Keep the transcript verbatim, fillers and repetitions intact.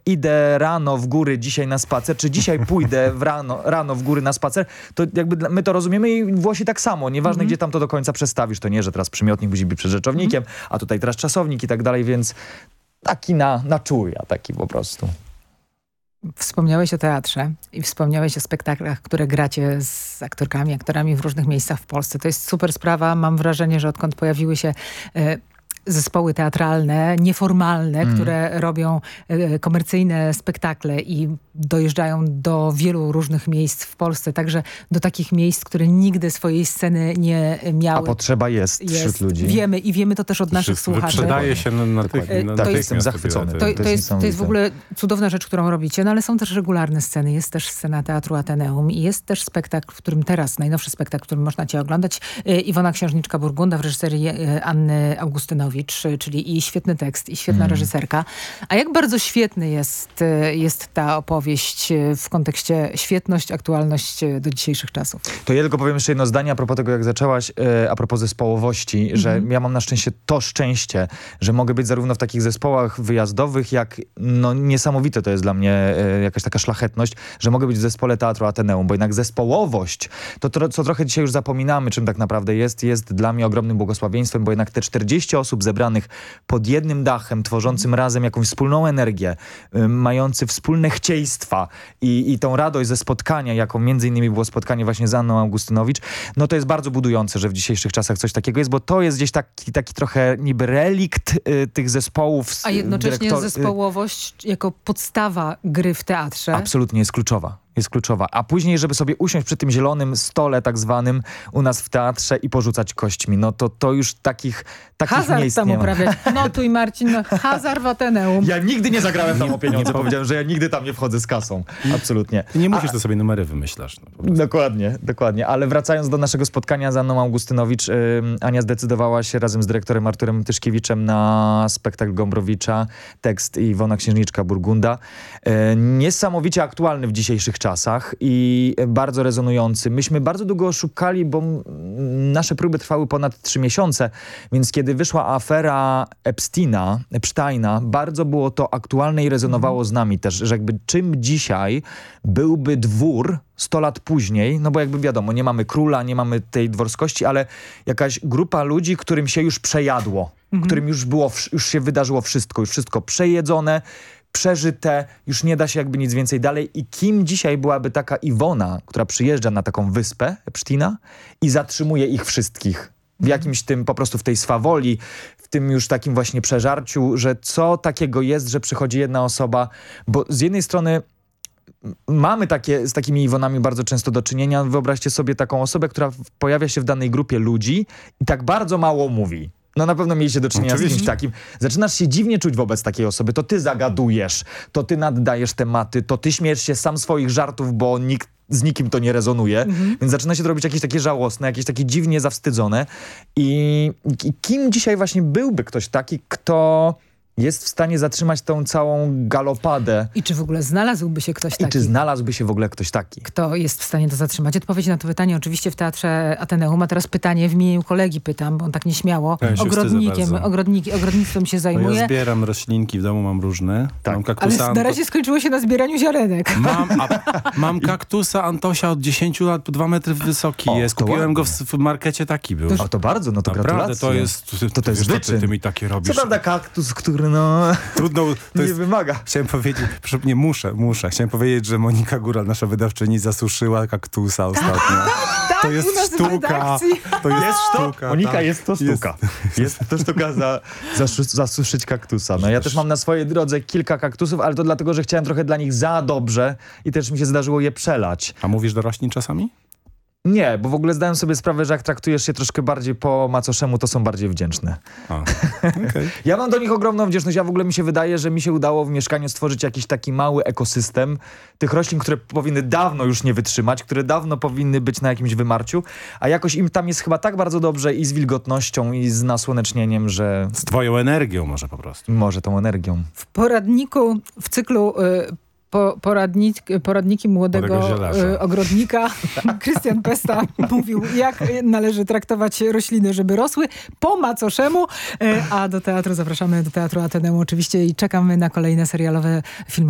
idę rano w góry dzisiaj na spacer, czy dzisiaj pójdę w rano, rano w góry na spacer, to jakby dla- my to rozumiemy i Włosi tak samo. Nieważne, gdzie tam to do końca przestawisz. To nie, że teraz przymiotnik musi być przed rzeczownikiem, a tutaj teraz czasownik i tak dalej, więc taki na, na czuja, taki po prostu. Wspomniałeś o teatrze i wspomniałeś o spektaklach, które gracie z aktorkami, aktorami w różnych miejscach w Polsce. To jest super sprawa. Mam wrażenie, że odkąd pojawiły się e, zespoły teatralne, nieformalne, Mm. które robią e, komercyjne spektakle i dojeżdżają do wielu różnych miejsc w Polsce, także do takich miejsc, które nigdy swojej sceny nie miały. A potrzeba jest, Jest. wśród ludzi. Wiemy i wiemy to też od naszych Wszystko słuchaczy. wyprzedaje się na, na, Dokładnie. tych, na To tak, jest- jestem natychmiast zachwycony. te To, bilety. to, jest, to jest w niesamowite. ogóle cudowna rzecz, którą robicie, no ale są też regularne sceny. Jest też scena Teatru Ateneum i jest też spektakl, w którym teraz, najnowszy spektakl, w którym można cię oglądać, y, Iwona Księżniczka Burgunda w reżyserii y, Anny Augustynowicz, y, czyli i świetny tekst, i świetna reżyserka. A jak bardzo świetny jest, y, jest ta opowieść y, w kontekście świetność, aktualność y, do dzisiejszych czasów? To ja tylko powiem jeszcze jedno zdanie a propos tego, jak zaczęłaś, e, a propos zespołowości, że ja mam na szczęście to szczęście, że mogę być zarówno w takich zespołach wyjazdowych, jak no niesamowite to jest dla mnie e, jakaś taka szlachetność, że mogę być w zespole Teatru Ateneum, bo jednak zespołowość, to tro, co trochę dzisiaj już zapominamy, czym tak naprawdę jest, jest dla mnie ogromnym błogosławieństwem, bo jednak te czterdzieści osób zebranych pod jednym dachem, tworzącym razem jakąś wspólną energię, y, mający wspólne chcieństwa i, i tą radość ze spotkania, jaką między innymi było spotkanie właśnie z Anną Augustynowicz, no to jest bardzo budujące, że w dzisiejszych czasach coś takiego jest, bo to jest gdzieś taki, taki trochę niby relikt y, tych zespołów. A jednocześnie dyrektor- y, zespołowość jako podstawa gry w teatrze. Absolutnie jest kluczowa. Jest kluczowa. A później, żeby sobie usiąść przy tym zielonym stole tak zwanym u nas w teatrze i porzucać kośćmi, no to to już takich, takich Hazard miejsc tam nie ma. uprawiać. No tu i Marcin, no, hazard w Ateneum. Ja nigdy nie zagrałem tam o pieniądze. Powiedziałem, że ja nigdy tam nie wchodzę z kasą. Absolutnie. Ty nie musisz, to sobie numery wymyślasz. No, po prostu. Dokładnie, dokładnie. Ale wracając do naszego spotkania z Anną Augustynowicz, yy, Ania zdecydowała się razem z dyrektorem Arturem Tyszkiewiczem na spektakl Gombrowicza, tekst Iwona Księżniczka Burgunda. Yy, niesamowicie aktualny w dzisiejszych czasach i bardzo rezonujący. Myśmy bardzo długo szukali, bo m, nasze próby trwały ponad trzy miesiące, więc kiedy wyszła afera Epsteina, Epsteina, bardzo było to aktualne i rezonowało z nami też, że jakby czym dzisiaj byłby dwór sto lat później, no bo jakby wiadomo, nie mamy króla, nie mamy tej dworskości, ale jakaś grupa ludzi, którym się już przejadło, którym już było, wsz- już się wydarzyło wszystko, już wszystko przejedzone, przeżyte, już nie da się jakby nic więcej dalej. I kim dzisiaj byłaby taka Iwona, która przyjeżdża na taką wyspę Epsteina i zatrzymuje ich wszystkich w jakimś tym, po prostu w tej swawoli, w tym już takim właśnie przeżarciu, że co takiego jest, że przychodzi jedna osoba, bo z jednej strony mamy takie, z takimi Iwonami bardzo często do czynienia. Wyobraźcie sobie taką osobę, która w- pojawia się w danej grupie ludzi i tak bardzo mało mówi. No na pewno mieliście do czynienia z Oczywiście. kimś takim. Zaczynasz się dziwnie czuć wobec takiej osoby. To ty zagadujesz, to ty naddajesz tematy, to ty śmiejesz się sam swoich żartów, bo nikt z nikim to nie rezonuje. Więc zaczyna się to robić jakieś takie żałosne, jakieś takie dziwnie zawstydzone. I, I kim dzisiaj właśnie byłby ktoś taki, kto jest w stanie zatrzymać tą całą galopadę? I czy w ogóle znalazłby się ktoś I taki? czy znalazłby się w ogóle ktoś taki? Kto jest w stanie to zatrzymać? Odpowiedź na to pytanie oczywiście w Teatrze Ateneum. A teraz pytanie w imieniu kolegi pytam, bo on tak nieśmiało Ja się wstydzę ogrodnikiem, bardzo. ogrodniki, ogrodnictwem się No zajmuje. ja zbieram roślinki, w domu mam różne. Tak. Mam Ale kaktusa, na razie skończyło się na zbieraniu ziarenek. Mam, a, mam kaktusa Antosia od dziesięciu lat, dwa metry wysoki O, jest. to Kupiłem go w, ładnie. w markecie, taki był. O, to bardzo, no to Naprawdę, gratulacje. to jest... To to jest wiesz, co wyczyn. ty, ty mi takie robisz. Co prawda kaktus, który no Trudno, to nie jest... wymaga. Chciałem powiedzieć, proszę, nie muszę, muszę. Chciałem powiedzieć, że Monika Góral, nasza wydawczyni, zasuszyła kaktusa ostatnio. To jest u nas w sztuka. redakcji. To jest sztuka. Monika, tak. jest to sztuka. Jest, to sztuka za, za, zasuszyć kaktusa. No ja też mam na swojej drodze kilka kaktusów, ale to dlatego, że chciałem trochę dla nich za dobrze i też mi się zdarzyło je przelać. A mówisz do roślin czasami? Nie, bo w ogóle zdałem sobie sprawę, że jak traktujesz się troszkę bardziej po macoszemu, to są bardziej wdzięczne. A, okej. Ja mam do nich ogromną wdzięczność. Ja w ogóle mi się wydaje, że mi się udało w mieszkaniu stworzyć jakiś taki mały ekosystem tych roślin, które powinny dawno już nie wytrzymać, które dawno powinny być na jakimś wymarciu, a jakoś im tam jest chyba tak bardzo dobrze i z wilgotnością, i z nasłonecznieniem, że Z twoją energią może po prostu. może tą energią. W poradniku, w cyklu y, po, poradnik, poradniki młodego Młodego zielarza. y, ogrodnika Krystian Pesta mówił, jak należy traktować rośliny, żeby rosły po macoszemu. Y, a do teatru zapraszamy, do Teatru Ateneum oczywiście i czekamy na kolejne serialowe filmy.